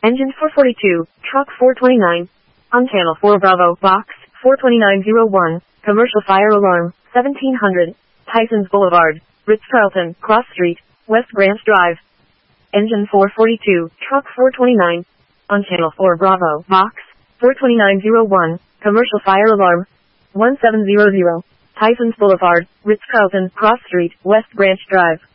Engine 442, Truck 429. On Channel 4 Bravo, Box 42901, Commercial Fire Alarm, 1700, Tysons Boulevard, Ritz-Carlton, Cross Street, West Branch Drive. Engine 442, Truck 429. On Channel 4 Bravo, Box 42901, Commercial Fire Alarm, 1700, Tysons Boulevard, Ritz-Carlton, Cross Street, West Branch Drive.